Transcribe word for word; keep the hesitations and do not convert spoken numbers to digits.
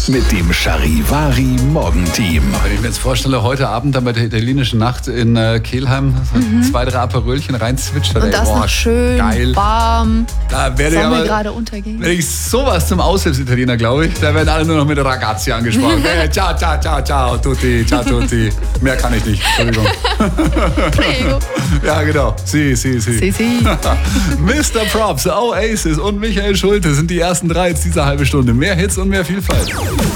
mit dem Charivari Morgenteam. Wenn ich mir jetzt vorstelle, heute Abend dann bei der italienischen Nacht in äh, Kelheim mhm. zwei, drei Aperölchen reinzwitscht. Und das noch schön geil. warm. Da werde ich aber, gerade untergehen. Werde ich sowas zum Aushilfsitaliener, glaube ich. Da werden alle nur noch mit Ragazzi angesprochen. Hey, ciao, ciao, ciao, ciao, tutti, ciao, tutti. Mehr kann ich nicht, Entschuldigung. Prego. Ja, genau. Si, si, si. Si, si. Mister Props, Oasis und Michael Schulte sind die ersten drei jetzt dieser halbe Stunde. Mehr Hits und mehr Vielfalt.